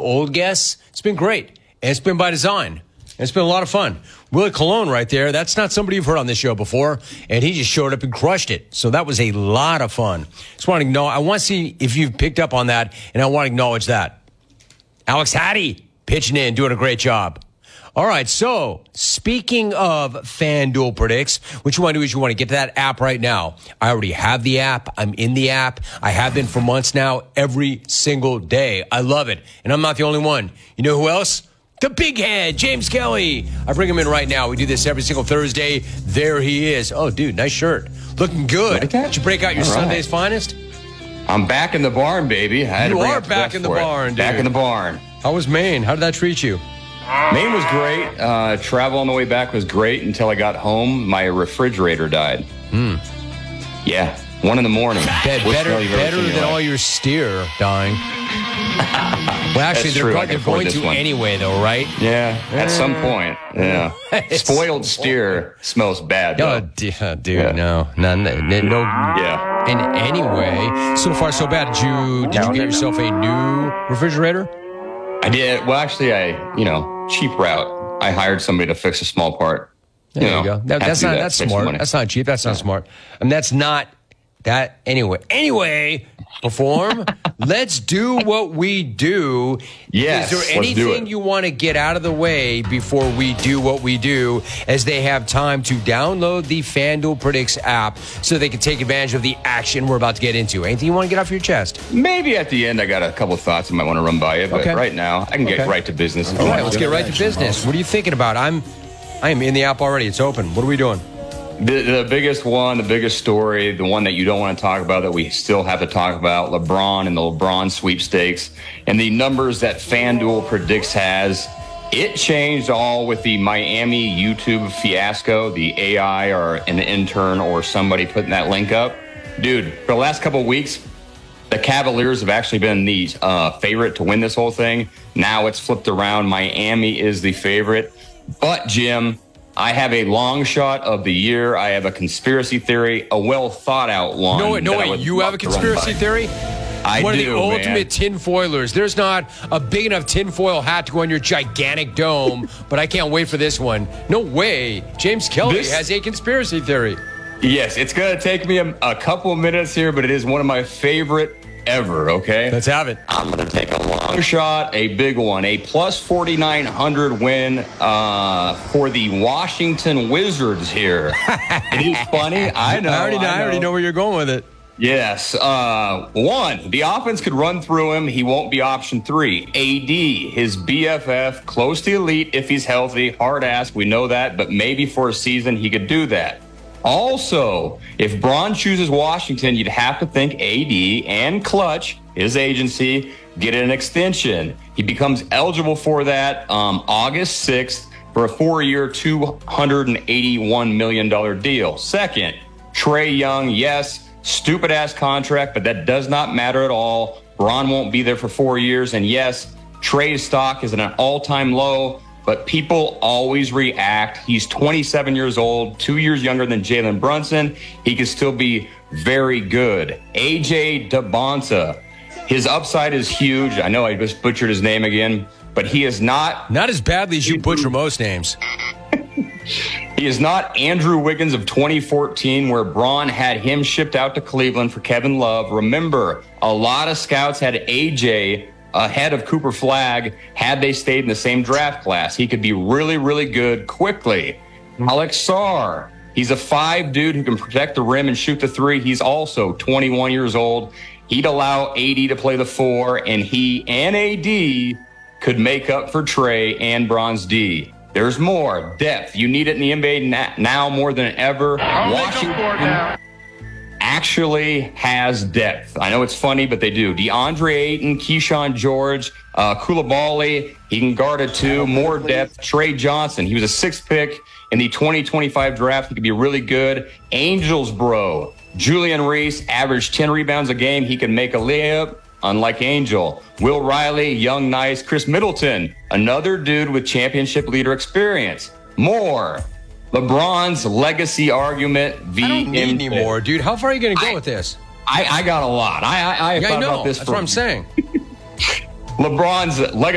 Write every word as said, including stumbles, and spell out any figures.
old guests. It's been great. And it's been by design. It's been a lot of fun. Willie Colon right there, that's not somebody you've heard on this show before, and he just showed up and crushed it. So that was a lot of fun. Just want to know, I want to see if you've picked up on that, and I want to acknowledge that. Alex Hattie pitching in, doing a great job. All right, so speaking of FanDuel Predicts, what you want to do is you want to get to that app right now. I already have the app. I'm in the app. I have been for months now, every single day. I love it, and I'm not the only one. You know who else? The big head, James Kelly. I bring him in right now. We do this every single Thursday. There he is. Oh, dude, nice shirt. Looking good. Like Did you break out your All Sunday's right. finest? I'm back in the barn, baby. I had You to bring are up the back best in the for it. barn, dude. Back in the barn. How was Maine? How did that treat you? Maine was great. Uh, travel on the way back was great until I got home. My refrigerator died. Hmm. Yeah, one in the morning. Be- Worst better smell you've ever better seen in than your all life. your steer dying. Well, actually, That's they're, true. go- I they're can afford going this to one. anyway, though, right? Yeah, at some point. Yeah. It's- Spoiled steer smells bad, Oh, though. d- uh, dude, Yeah. no. no. No, no. Yeah. In any way, so far so bad. Did you did you get yourself a new refrigerator? I did. Well, actually, I, you know, cheap route. I hired somebody to fix a small part. There you, know, go. That, have to that's do not that, that's save some smart. money. That's not cheap. That's not smart. I mean, that's not that anyway. Anyway, perform. Let's do what we do. Yes, Is there let's do anything it. you want to get out of the way before we do what we do, as they have time to download the FanDuel Predicts app so they can take advantage of the action we're about to get into? Anything you want to get off your chest? Maybe at the end, I got a couple of thoughts I might want to run by you, but Okay. right now, I can get Okay. right to business. All right, let's get right to business. What are you thinking about? I'm, I am in the app already. It's open. What are we doing? The, the biggest one, the biggest story, the one that you don't want to talk about that we still have to talk about, LeBron and the LeBron sweepstakes and the numbers that FanDuel Predicts has. It changed all with the Miami YouTube fiasco, the A I or an intern or somebody putting that link up. Dude, for the last couple of weeks, the Cavaliers have actually been the uh, favorite to win this whole thing. Now it's flipped around. Miami is the favorite. But, Jim, I have a long shot of the year. I have a conspiracy theory, a well thought out one. No, wait, no, that I wait. would You have a love to run conspiracy by. theory? I One do, of the man. ultimate tinfoilers. There's not a big enough tinfoil hat to go on your gigantic dome, but I can't wait for this one. No way. James Kelly This- has a conspiracy theory. Yes, it's going to take me a, a couple of minutes here, but it is one of my favorite ever, okay? Let's have it. I'm going to take a long shot, a big one, a plus forty-nine hundred win uh, for the Washington Wizards here. It is funny. I know. I already know, I already know where you're going with it. Yes. Uh, one, the offense could run through him. He won't be option three. A D, his B F F, close to elite if he's healthy. Hard ask, we know that, but maybe for a season he could do that. Also, if Braun chooses Washington, you'd have to think A D and Clutch, his agency, get an extension. He becomes eligible for that um, August sixth for a four-year, two hundred eighty-one million dollars deal. Second, Trae Young, yes, stupid-ass contract, but that does not matter at all. Braun won't be there for four years, and yes, Trae's stock is at an all-time low, but people always react. He's twenty-seven years old, two years younger than Jalen Brunson. He can still be very good. A J DeBonta, his upside is huge. I know I just butchered his name again, but he is not Not as badly as you butcher most names. He is not Andrew Wiggins of twenty fourteen, where Braun had him shipped out to Cleveland for Kevin Love. Remember, a lot of scouts had A J ahead of Cooper Flagg had they stayed in the same draft class. He could be really, really good quickly. Alex Sarr, he's a five dude who can protect the rim and shoot the three. He's also twenty-one years old. He'd allow A D to play the four, and he and A D could make up for Trae and Bronze D. There's more depth. You need it in the N B A na- now more than ever. Washington actually has depth. I know it's funny, but they do. DeAndre Ayton, Keyshawn George, uh, Koulibaly, he can guard a two. More depth. Trey Johnson, he was a sixth pick in the twenty twenty-five draft. He could be really good. Angels, bro. Julian Reese averaged ten rebounds a game. He can make a layup. Unlike Angel. Will Riley, young, nice. Chris Middleton, another dude with championship leader experience. More. LeBron's legacy argument. V I don't need any more, dude. How far are you going to go I- with this? I, I got a lot. I, I, I Yeah, I thought know. about this That's for what I'm saying. LeBron's legacy.